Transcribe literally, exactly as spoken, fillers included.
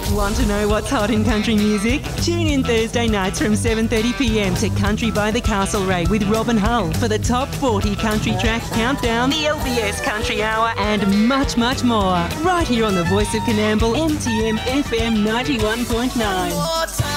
Want to know what's hot in country music? Tune in Thursday nights from seven thirty p m to Country by the Castlereagh with Robin Hull for the top forty country track countdown, the L B S Country Hour, and much, much more. Right here on the Voice of Coonamble, M T M F M ninety-one point nine.